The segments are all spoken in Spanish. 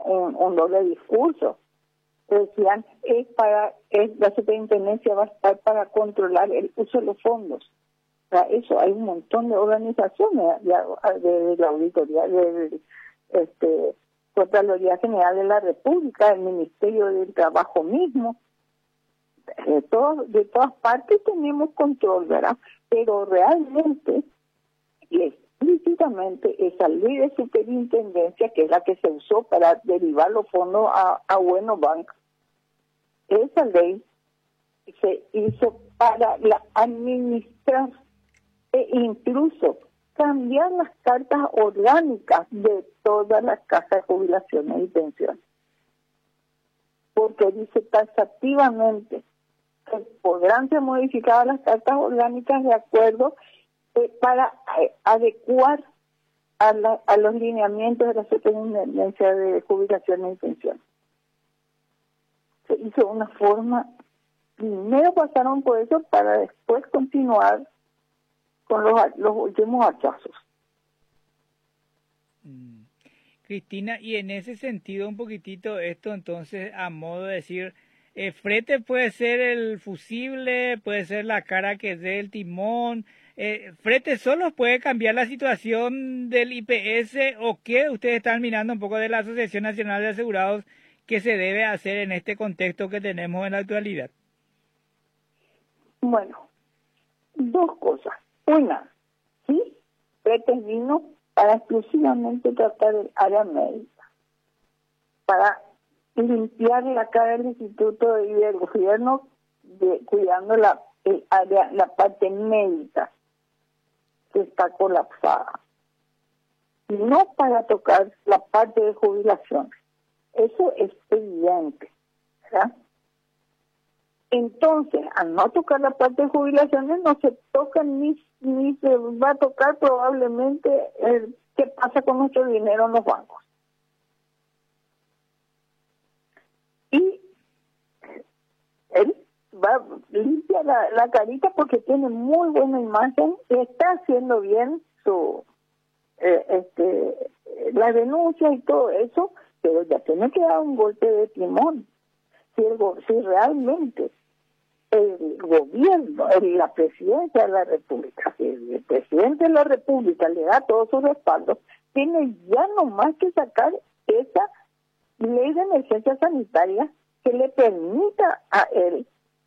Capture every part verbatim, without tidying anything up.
un, un doble discurso. Decían, es para, es, la superintendencia va a estar para controlar el uso de los fondos. Para eso hay un montón de organizaciones de, de, de la auditoría, de, de este, Contraloría General de la República, el Ministerio del Trabajo mismo. De, todo, de todas partes tenemos control, ¿verdad? Pero realmente y explícitamente esa ley de superintendencia, que es la que se usó para derivar los fondos a, a Bueno Bank, esa ley se hizo para la administrar e incluso cambiar las cartas orgánicas de todas las cajas de jubilaciones y pensiones. Porque dice taxativamente que podrán ser modificadas las cartas orgánicas de acuerdo eh, para eh, adecuar a, la, a los lineamientos de la superintendencia de jubilaciones y pensiones. Se hizo una forma, primero pasaron por eso para después continuar con los, los últimos hachazos. Mm. Cristina, y en ese sentido un poquitito esto entonces a modo de decir, eh, frete puede ser el fusible, puede ser la cara que dé el timón, eh, frete solo puede cambiar la situación del I P S o qué ustedes están mirando un poco de la Asociación Nacional de Asegurados que se debe hacer en este contexto que tenemos en la actualidad. Bueno, dos cosas. Una, sí, frete vino para exclusivamente tratar el área médica, para limpiar la cara del instituto y del gobierno de, cuidando la el área, la parte médica que está colapsada, y no para tocar la parte de jubilación. Eso es evidente, ¿verdad? Entonces, al no tocar la parte de jubilaciones, no se toca ni, ni se va a tocar probablemente el qué pasa con nuestro dinero en los bancos. Y él va limpia la, la carita porque tiene muy buena imagen, está haciendo bien su eh, este la denuncia y todo eso, pero ya tiene que dar un golpe de timón. Si, el, si realmente el gobierno, el, la presidencia de la República, si el presidente de la República le da todo su respaldo, tiene ya nomás que sacar esa ley de emergencia sanitaria que le permita a él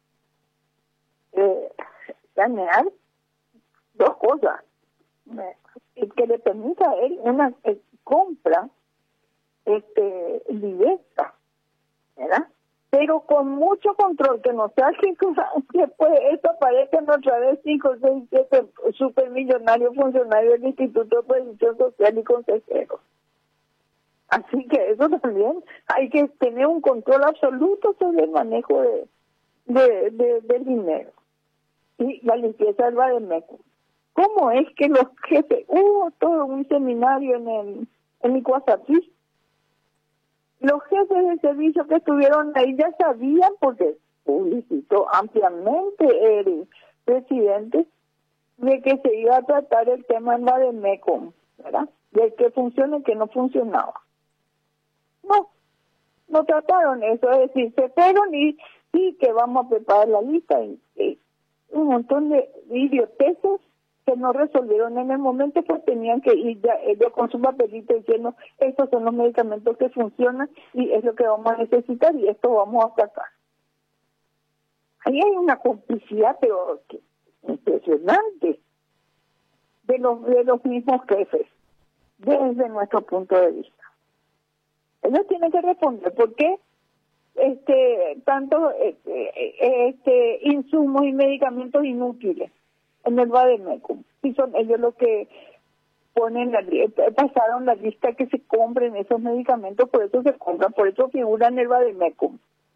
eh, ganar dos cosas, eh, que le permita a él una eh, compra este directa, ¿verdad? Pero con mucho control, que no sea que después esto aparezcan otra vez cinco, seis, siete supermillonarios funcionarios del Instituto de Previsión Social y consejeros. Así que eso también hay que tener un control absoluto sobre el manejo de, de, de del dinero y la limpieza del Vademécum. ¿Cómo es que los jefes, hubo uh, todo un seminario en el en Icuazatí? Los jefes de servicio que estuvieron ahí ya sabían, porque publicitó ampliamente el presidente, de que se iba a tratar el tema en Vademécum, ¿verdad? De que funciona y que no funcionaba. No, no trataron eso, es decir, se fueron y sí que vamos a preparar la lista y, y un montón de idioteces que no resolvieron en el momento, pues tenían que ir ya ellos con su papelito diciendo estos son los medicamentos que funcionan y es lo que vamos a necesitar y esto vamos a sacar. Ahí hay una complicidad pero que, impresionante de los de los mismos jefes desde nuestro punto de vista. Ellos tienen que responder por qué este tanto este, este insumos y medicamentos inútiles en el Vademécum. Y son ellos los que ponen la pasaron la lista que se compren esos medicamentos, por eso se compran, por eso figuran en el Vademécum.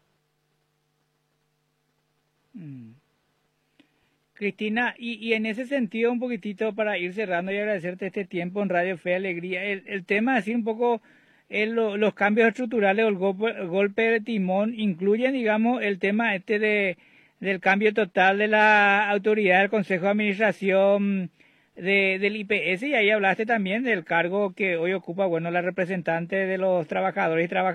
Mm. Cristina, y, y en ese sentido un poquitito para ir cerrando y agradecerte este tiempo en Radio Fe y Alegría, el, el tema así un poco el, lo, los cambios estructurales o el golpe, el golpe de timón incluyen, digamos, el tema este de del cambio total de la autoridad del Consejo de Administración de, del I P S, y ahí hablaste también del cargo que hoy ocupa, bueno, la representante de los trabajadores y trabajadoras